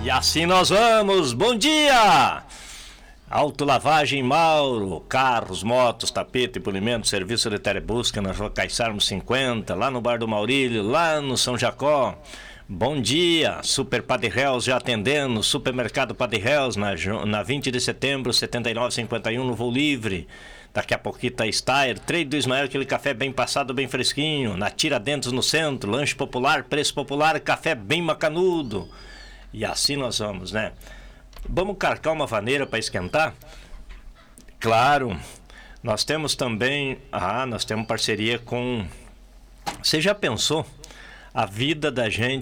E assim nós vamos. Bom dia! Autolavagem Mauro, carros, motos, tapete, polimento, serviço de telebusca na Rua Caissarmo 50, lá no Bar do Maurílio, lá no São Jacó. Bom dia, Super Padre Hells já atendendo, Supermercado Padre Hells na 20 de setembro, 7951 no Voo Livre. Daqui a pouquinho tá Steyr, Trade do Ismael, aquele café bem passado, bem fresquinho. Na Tiradentes no centro, lanche popular, preço popular, café bem macanudo. E assim nós vamos, né? Vamos carcar uma vaneira para esquentar? Claro, nós temos também... nós temos parceria com... Você já pensou a vida da gente